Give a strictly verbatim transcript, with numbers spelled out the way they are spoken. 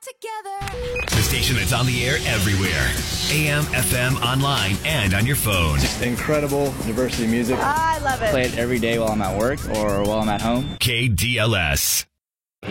together. The station that's on the air everywhere. A M, F M, online, and on your phone. Just incredible diversity music. I love it. Play it every day while I'm at work or while I'm at home. K D L S.